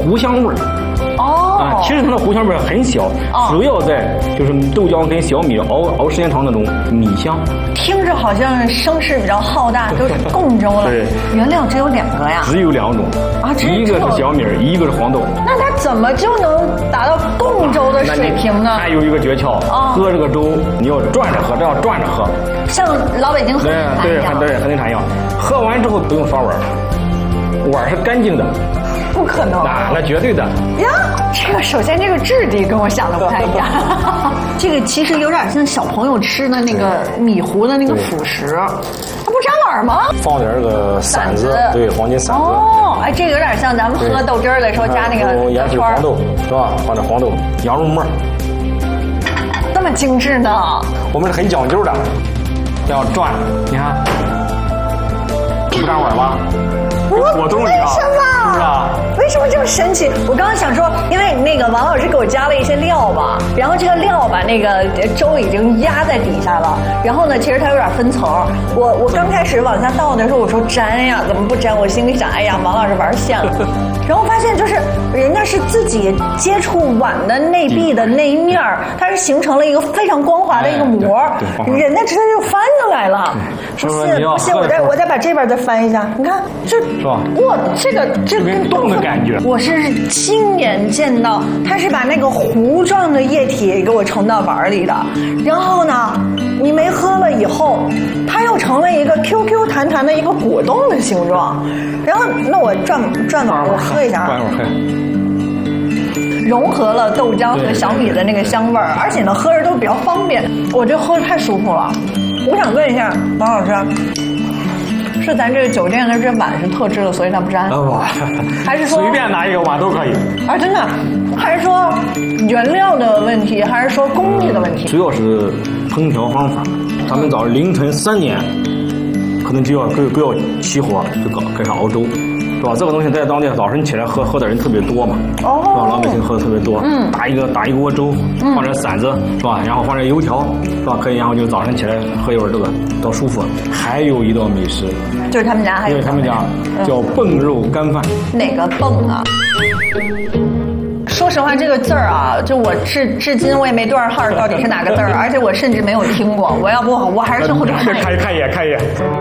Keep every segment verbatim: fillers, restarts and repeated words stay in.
糊香味儿。 哦， 啊，其实它的糊香味很小， 哦、 主要在就是豆浆跟小米熬熬时间长那种米香。 听着好像声势比较浩大，都是贡粥了。对，原料只有两个呀？ 只有两种啊， 一个是小米，一个是黄豆。 那它怎么就能达到贡粥的水平呢？ 还有一个诀窍，哦、喝这个粥你要转着喝，这样转着喝， 像老北京喝对对对喝那茶一样。喝完之后不用刷碗，碗是干净的。 不可能， 那那绝对的呀！这个首先这个质地跟我想的不太一样，这个其实有点像小朋友吃的那个米糊的那个辅食，它不沾碗吗？ 放点个馓子，对，黄金馓子。 哦，哎，这个有点像咱们喝豆汁儿的时候加那个盐水黄豆，是吧？放点黄豆、羊肉末， 这么精致呢？ 我们是很讲究的， 要转，你看，不沾碗吧？ 我为什么？ 是啊， 为什么这么神奇？我刚刚想说，因为那个王老师给我加了一些料吧，然后这个料把那个粥已经压在底下了，然后呢，其实它有点分层。我我刚开始往下倒的时候，我说沾呀，怎么不沾？我心里想，哎呀，王老师玩线了。然后发现就是人家是自己接触碗的内壁的那一面儿，它是形成了一个非常光滑的一个膜，人家直接就翻下来了。不信不信，我再我再把这边再翻一下，你看这是吧？ 哇，这个这跟冻的感觉， 我是亲眼见到，他是把那个糊状的液体给我盛到碗里的，然后呢，你没喝了以后，它又成了一个 Q Q 弹弹的一个果冻的形状，然后那我转转碗我喝一下， 转碗喝。 融合了豆浆和小米的那个香味儿，而且呢喝着都比较方便，我这喝着太舒服了。我想问一下王老师，是咱这个酒店的这碗是特制的，所以它不沾？ 不， 还是说随便拿一个碗都可以？ 啊，真的？还是说原料的问题，还是说工艺的问题？ 主要是烹调方法。咱们早上凌晨三点，可能就要就就要起火，就搞开始熬粥。是吧？这个东西在当地早晨起来喝喝的人特别多嘛，哦，是吧？老百姓喝的特别多，嗯，打一个打一锅粥，放点馓子，是吧？然后放点油条，是吧？可以，然后就早晨起来喝一会儿这个，多舒服。还有一道美食， 就是他们家还有， 对他们家叫蹦肉干饭。 哪个蹦啊？说实话，这个字儿啊，就我至至今我也没对上号到底是哪个字儿，而且我甚至没有听过。我要不我还是去后头看看看一眼，看一眼。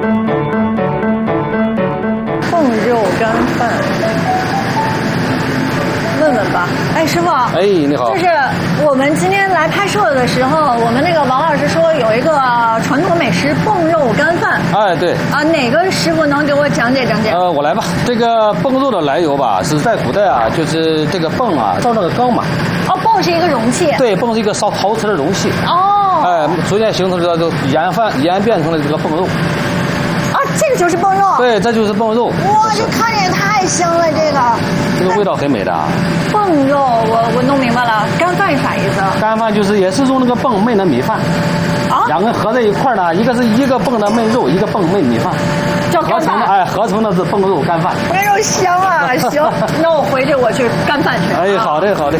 凤肉干饭，问问吧。哎，师傅。 哎，你好。 就是我们今天来拍摄的时候，我们那个王老师说有一个传统美食蹦肉干饭。 哎，对。 啊，哪个师傅能给我讲解讲解？ 呃，我来吧。这个蹦肉的来由吧，是在古代啊，就是这个蹦啊，造那个缸嘛。 哦，蹦是一个容器。 对，蹦是一个烧陶瓷的容器。 哦。 哎，逐渐形成这个演饭演变成了这个蹦肉。 啊，这个就是蹦肉。 对，这就是蹦肉。 哇，这看着也太香了，这个。 这个味道很美的。 蹦肉，我我弄明白了。干饭是啥意思？ 干饭就是也是用那个蹦焖的米饭。啊。两个合在一块呢，一个是一个蹦的焖肉，一个蹦焖米饭。 叫干饭。 合成的哎，合成的是蹦肉干饭。 焖肉香啊！行，那我回去我去干饭去。 哎，好的好的。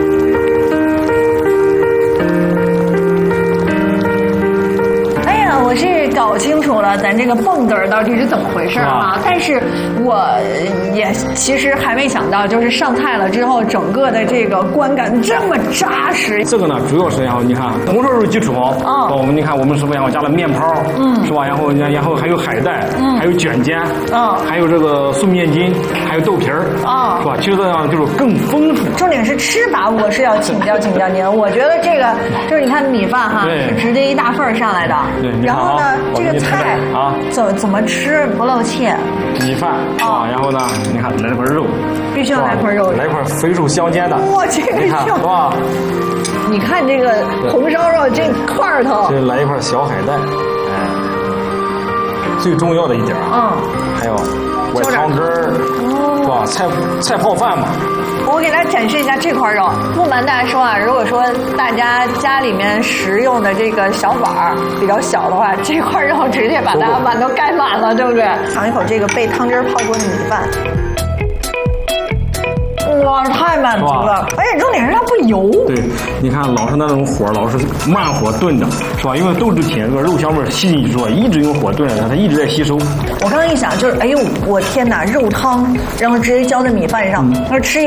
我是搞清楚了咱这个蹦字儿到底是怎么回事啊，但是我也其实还没想到，就是上菜了之后，整个的这个观感这么扎实。 这个呢，主要是然后你看红烧肉基础，啊，我们你看我们师傅然后加了面泡，嗯，是吧？然后然后还有海带，嗯，还有卷尖，啊，还有这个素面筋，还有豆皮儿，啊，是吧？其实这样就是更丰富。 重点是吃法，我是要请教请教您。我觉得这个就是你看米饭哈，是直接一大份上来的， 对。 然后呢，这个菜啊，怎怎么吃不漏气？ 米饭啊，然后呢，你看来块肉， 必须要来块肉， 来块肥瘦相间的。 哇，这个肉是吧？ 你看这个红烧肉这块头， 这来一块小海带，哎，最重要的一点啊，嗯，还有外汤汁儿，是吧？菜菜泡饭嘛。 我给大家展示一下这块肉。不瞒大家说啊，如果说大家家里面食用的这个小碗儿比较小的话，这块肉直接把大家碗都盖满了，对不对？尝一口这个被汤汁泡过的米饭，哇，太满足了！而且重点是它不油。 对，你看老是那种火，老是慢火炖的，是吧？因为豆制品这个肉香味吸进去之后，一直用火炖着它，它一直在吸收。 我刚刚一想，就是哎呦，我天哪，肉汤，然后直接浇在米饭上，那、嗯、吃。